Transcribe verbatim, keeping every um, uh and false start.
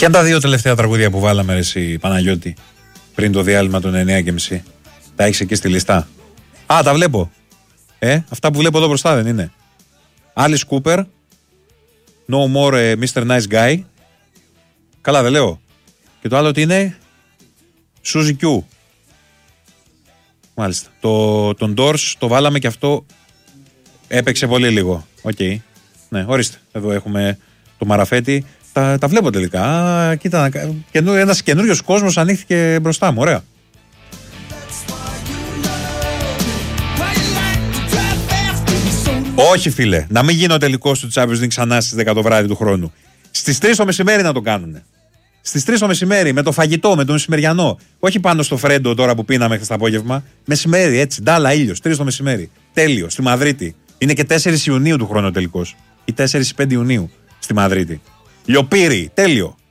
Ποια είναι τα δύο τελευταία τραγούδια που βάλαμε, εσύ Παναγιώτη, πριν το διάλειμμα των εννιά και μισή? Τα έχεις εκεί στη λίστα? Α, τα βλέπω. Ε, αυτά που βλέπω εδώ μπροστά δεν είναι? Alice Cooper, No More uh, μίστερ Nice Guy. Καλά δεν λέω? Και το άλλο τι είναι? Suzy Q. Μάλιστα. Το, τον Doors το βάλαμε και αυτό έπαιξε πολύ λίγο. Οκ. Okay. Ναι, ορίστε. Εδώ έχουμε το μαραφέτη. Τα, τα βλέπω τελικά. Α, κοίτα, ένας καινούριος κόσμος ανοίχθηκε μπροστά μου. Ωραία. Όχι φίλε, να μην γίνει ο τελικός του Champions League ξανά στις δέκα το βράδυ του χρόνου. Στις τρεις το μεσημέρι να το κάνουνε. Στις τρεις το μεσημέρι, με το φαγητό, με το μεσημεριανό. Όχι πάνω στο φρέντο τώρα που πίναμε χθες το απόγευμα. Μεσημέρι, έτσι, ντάλα ήλιος, τρεις το μεσημέρι. Τέλειο, στη Μαδρίτη. Είναι και τέσσερις Ιουνίου του χρόνου ο τελικός. Ή τέσσερις πέντε Ιουνίου στη Μαδρίτη. Λιοπύρι, τέλειο.